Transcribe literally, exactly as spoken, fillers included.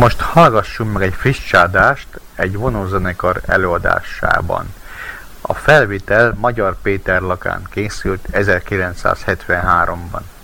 Most hallgassunk meg egy friss csádást egy vonózenekar előadásában. A felvétel Magyar Péter lakán készült ezerkilencszázhetvenháromban.